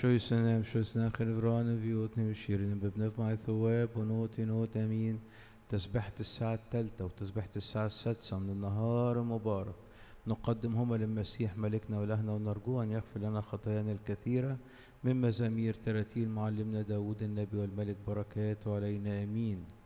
شو سنة خلفران فيوتني وشيرين ببنف مع ثواب ونوتي نوت أمين. تسبحة الساعة الثالثة وتسبحة الساعة السادسة من النهار مبارك نقدمهما للمسيح ملكنا وإلهنا، ونرجو أن يغفر لنا خطايانا الكثيرة من مزامير تراتيل معلمنا داود النبي والملك، بركاته علينا آمين.